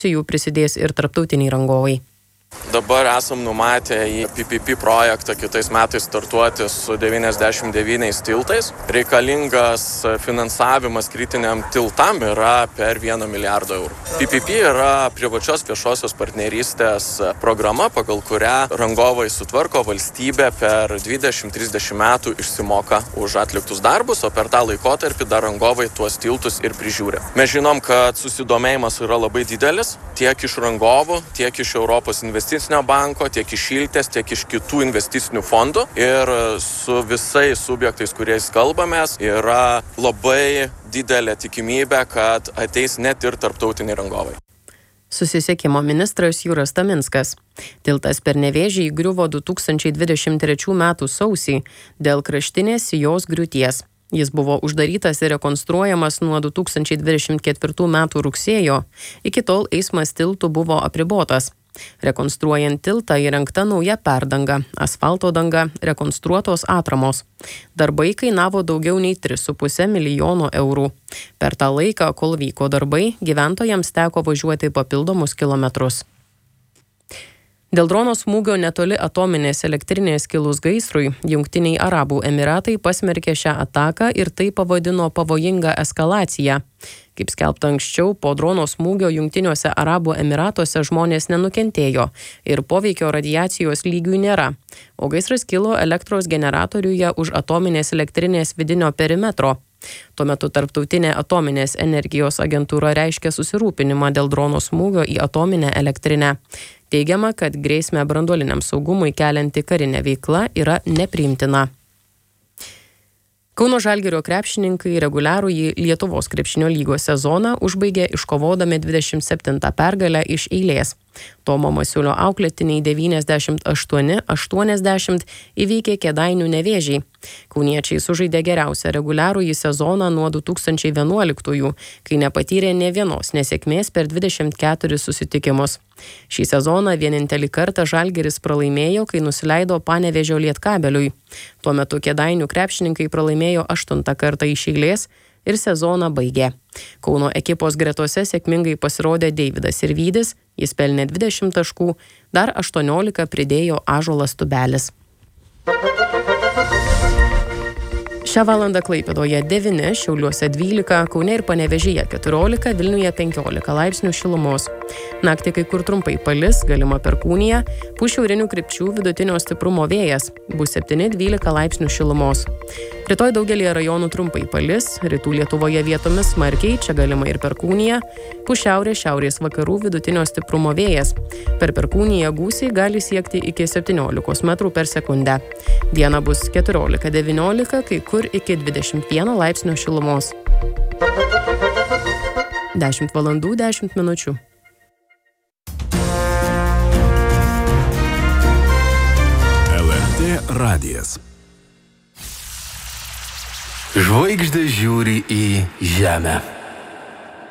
jų prisidės ir tarptautiniai rangovai. Dabar esam numatę į PPP projektą kitais metais startuoti su 99 tiltais. Reikalingas finansavimas kritiniam tiltam yra per 1 milijardą eurų. PPP yra privačios viešosios partnerystės programa, pagal kurią rangovai sutvarko, valstybė per 20-30 metų išsimoka už atliktus darbus, o per tą laikotarpį dar rangovai tuos tiltus ir prižiūri. Mes žinom, kad susidomėjimas yra labai didelis, tiek iš rangovų, tiek iš Europos investicinio banko, tiek iš Šiltės, tiek iš kitų investicinių fondų. Ir su visais subjektais, kuriais kalbamės, yra labai didelė tikimybė, kad ateis net ir tarptautiniai rangovai. Susisiekimo ministras Jūras Taminskas. Tiltas per Nevėžį įgriuvo 2023 m. sausį dėl kraštinės jos griūties. Jis buvo uždarytas ir rekonstruojamas nuo 2024 m. rugsėjo. Iki tol eismas tiltų buvo apribotas. Rekonstruojant tiltą įrengta nauja perdanga, asfalto danga, rekonstruotos atramos. Darbai kainavo daugiau nei 3,5 milijono eurų. Per tą laiką, kol vyko darbai, gyventojams teko važiuoti papildomus kilometrus. Dėl drono smūgio netoli atominės elektrinės kilus gaisrui, Jungtiniai Arabų Emiratai pasmerkė šią ataką ir tai pavadino pavojinga eskalacija. Kaip skelbta anksčiau, po drono smūgio Jungtiniuose Arabų Emiratuose žmonės nenukentėjo ir poveikio radiacijos lygių nėra, o gaisras kilo elektros generatoriuje už atominės elektrinės vidinio perimetro. Tuo metu Tarptautinė atominės energijos agentūra reiškia susirūpinimą dėl drono smūgio į atominę elektrinę. Teigiama, kad grėsmę branduoliniam saugumui kelianti karinė veikla yra nepriimtina. Kauno Žalgirio krepšininkai reguliarųjį Lietuvos krepšinio lygos sezoną užbaigė iškovodami 27 pergalę iš eilės. Tomo Masiulio auklėtiniai 98-80 įveikė Kėdainių Nevėžį. Kauniečiai sužaidė geriausią reguliarųjį sezoną nuo 2011-ųjų, kai nepatyrė nė vienos nesėkmės per 24 susitikimus. Šį sezoną vienintelį kartą Žalgiris pralaimėjo, kai nusileido Panevėžio Lietkabeliui. Tuo metu Kėdainių krepšininkai pralaimėjo 8 kartą iš eilės ir sezoną baigė. Kauno ekipos gretose sėkmingai pasirodė Deividas Sirvydis, jis pelnė 20 taškų, dar 18 pridėjo Ąžuolas Tubelis. Šią valandą Klaipėdoje 9, Šiauliuose 12, Kaune ir Panevėžyje 14, Vilniuje 15 laipsnių šilumos. Naktį kai kur trumpai palis, galima perkūnija, pūs šiaurinių krypčių vidutinio stiprumo vėjas, bus 7-12 laipsnių šilumos. Rytoj daugelį rajonų trumpai palis, rytų Lietuvoje vietomis smarkiai, čia galima ir perkūnija, pūs šiaurės vakarų vidutinio stiprumo vėjas. Per perkūniją gūsiai gali siekti iki 17 metrų per sekundę. Diena bus 14-19, kai kur iki 21 laipsnio šilumos. 10 valandų 10 minučių. LRT radijas. Žvaigždės žiūri į žemę.